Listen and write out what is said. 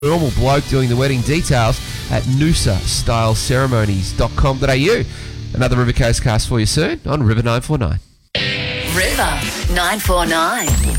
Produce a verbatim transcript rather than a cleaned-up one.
normal bloke doing the wedding details at noosa style ceremonies dot com dot a u. Another River Coast cast for you soon on River nine four nine. River nine four nine.